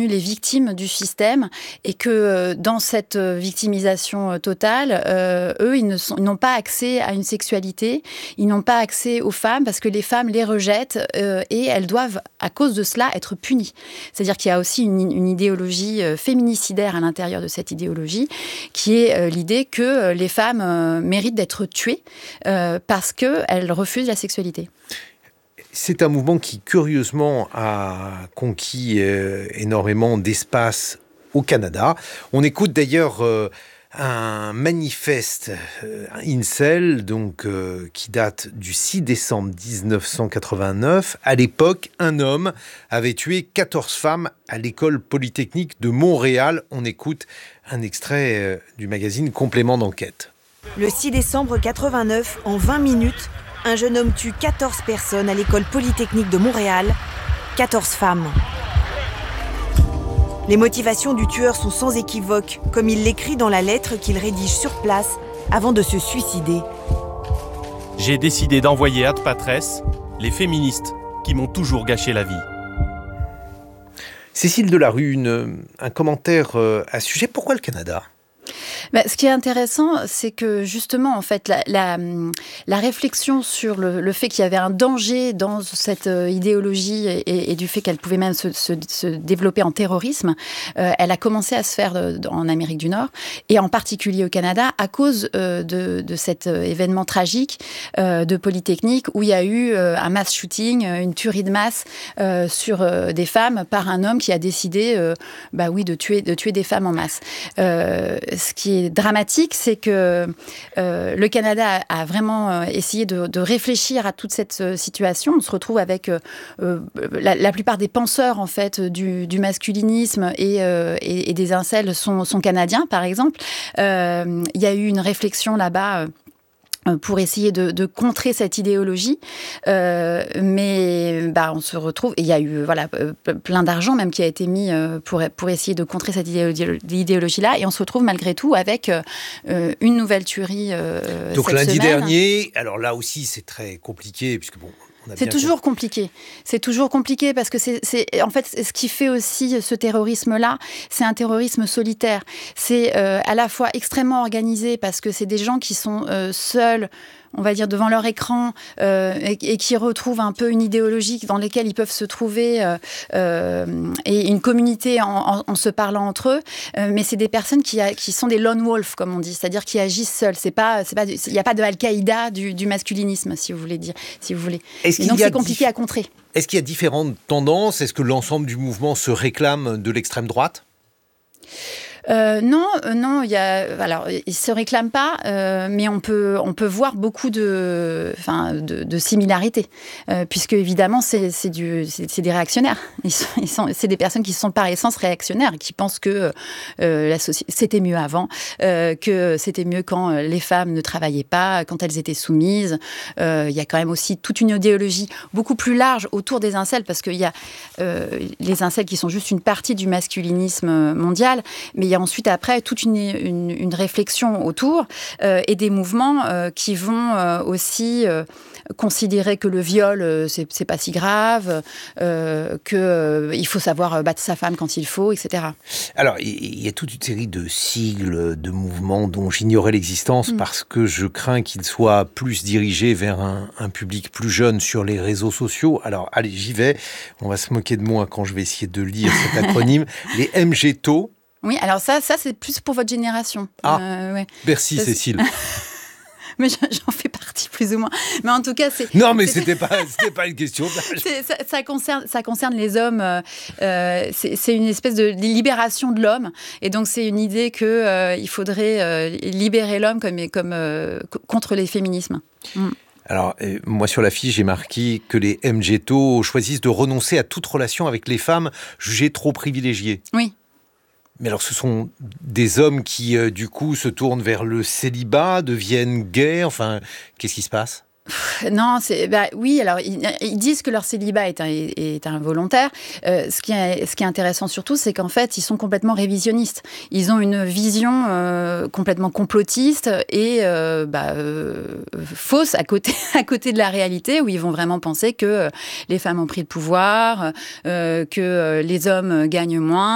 devenus les victimes du système et que dans cette victimisation totale, eux, ils n'ont pas accès à une sexualité, ils n'ont pas accès aux femmes parce que les femmes les rejettent et elles doivent, à cause de cela, être punies. C'est-à-dire qu'il y a aussi une idéologie féminicidaire à l'intérieur de cette idéologie qui est l'idée que les femmes méritent d'être tuées parce qu'elles refusent la sexualité. C'est un mouvement qui, curieusement, a conquis énormément d'espace au Canada. On écoute d'ailleurs un manifeste incel, qui date du 6 décembre 1989. À l'époque, un homme avait tué 14 femmes à l'école polytechnique de Montréal. On écoute un extrait du magazine Complément d'enquête. Le 6 décembre 89, en 20 minutes, un jeune homme tue 14 personnes à l'école polytechnique de Montréal, 14 femmes. Les motivations du tueur sont sans équivoque, comme il l'écrit dans la lettre qu'il rédige sur place avant de se suicider. J'ai décidé d'envoyer ad patres les féministes qui m'ont toujours gâché la vie. Cécile Delarue, un commentaire à ce sujet. Pourquoi le Canada ? Ce qui est intéressant, c'est que justement, en fait, la réflexion sur le fait qu'il y avait un danger dans cette idéologie et du fait qu'elle pouvait même se développer en terrorisme, elle a commencé à se faire en Amérique du Nord et en particulier au Canada à cause de cet événement tragique de Polytechnique où il y a eu un mass shooting, une tuerie de masse sur des femmes par un homme qui a décidé de tuer des femmes en masse. Ce qui est dramatique, c'est que le Canada a vraiment essayé de réfléchir à toute cette situation. On se retrouve avec la plupart des penseurs en fait du masculinisme et des incels sont canadiens, par exemple. Il y a eu une réflexion là-bas pour essayer de contrer cette idéologie, mais on se retrouve et il y a eu plein d'argent même qui a été mis pour essayer de contrer cette idéologie-là, et on se retrouve malgré tout avec une nouvelle tuerie. Donc cette lundi semaine. dernier, alors là aussi c'est très compliqué puisque C'est toujours compliqué. C'est toujours compliqué parce que c'est en fait ce qui fait aussi ce terrorisme-là, c'est un terrorisme solitaire. C'est à la fois extrêmement organisé parce que c'est des gens qui sont seuls, on va dire, devant leur écran et qui retrouvent un peu une idéologie dans laquelle ils peuvent se trouver et une communauté en se parlant entre eux. Mais c'est des personnes qui sont des lone wolf, comme on dit, c'est-à-dire qui agissent seuls. Il n'y a pas de Al-Qaïda du masculinisme, si vous voulez. Et donc c'est compliqué à contrer. Est-ce qu'il y a différentes tendances ? Est-ce que l'ensemble du mouvement se réclame de l'extrême droite ? Non, ils se réclament pas, mais on peut voir beaucoup de similarités, puisque évidemment c'est des réactionnaires. C'est des personnes qui sont par essence réactionnaires et qui pensent que la société c'était mieux avant, que c'était mieux quand les femmes ne travaillaient pas, quand elles étaient soumises. Il y a quand même aussi toute une idéologie beaucoup plus large autour des incels, parce qu'il y a les incels qui sont juste une partie du masculinisme mondial, mais il y a ensuite après toute une réflexion autour et des mouvements qui vont aussi considérer que le viol c'est pas si grave, que il faut savoir battre sa femme quand il faut, etc. Alors il y a toute une série de sigles, de mouvements dont j'ignorais l'existence parce que je crains qu'ils soient plus dirigés vers un public plus jeune sur les réseaux sociaux. Alors allez, j'y vais. On va se moquer de moi quand je vais essayer de lire cet acronyme. Les MGTOW. Oui, alors ça c'est plus pour votre génération. Ouais. Merci Cécile. Mais j'en fais partie plus ou moins. Mais en tout cas, Non, mais c'était pas une question d'âge. Ça concerne les hommes. C'est une espèce de libération de l'homme. Et donc, c'est une idée qu'il faudrait libérer l'homme contre les féminismes. Alors, moi, sur la fiche, j'ai marqué que les MGTOW choisissent de renoncer à toute relation avec les femmes jugées trop privilégiées. Oui. Mais alors, ce sont des hommes qui, du coup, se tournent vers le célibat, deviennent gays. Enfin, qu'est-ce qui se passe ? Non, oui. Alors ils disent que leur célibat est involontaire. Ce qui est intéressant surtout, c'est qu'en fait, ils sont complètement révisionnistes. Ils ont une vision complètement complotiste et fausse à côté de la réalité, où ils vont vraiment penser que les femmes ont pris le pouvoir, que les hommes gagnent moins.